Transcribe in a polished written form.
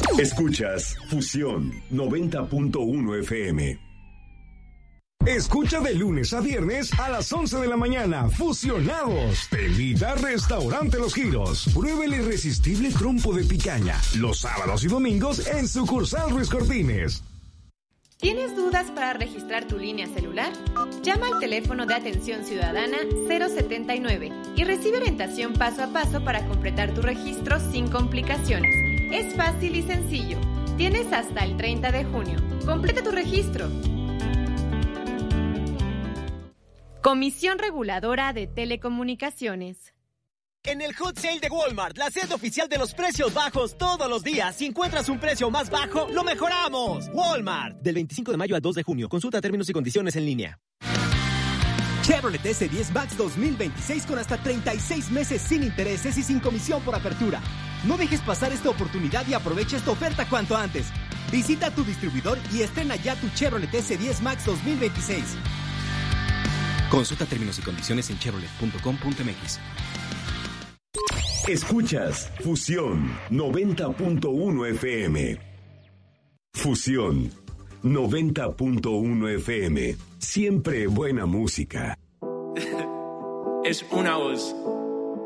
Escuchas Fusión 90.1 FM. Escucha de lunes a viernes a las 11 de la mañana. Fusionados. Te invita Restaurante Los Giros. Prueba el irresistible trompo de picaña. Los sábados y domingos en sucursal Ruiz Cortines. ¿Tienes dudas para registrar tu línea celular? Llama al teléfono de atención ciudadana 079 y recibe orientación paso a paso para completar tu registro sin complicaciones. Es fácil y sencillo. Tienes hasta el 30 de junio. Completa tu registro. Comisión Reguladora de Telecomunicaciones. En el Hot Sale de Walmart, la sede oficial de los precios bajos todos los días. Si encuentras un precio más bajo, ¡lo mejoramos! Walmart. Del 25 de mayo al 2 de junio. Consulta términos y condiciones en línea. Chevrolet S10 Max 2026 con hasta 36 meses sin intereses y sin comisión por apertura. No dejes pasar esta oportunidad y aprovecha esta oferta cuanto antes. Visita tu distribuidor y estrena ya tu Chevrolet S10 Max 2026. Consulta términos y condiciones en chevrolet.com.mx. Escuchas Fusión 90.1 FM. Fusión 90.1 FM. Siempre buena música. Es una voz.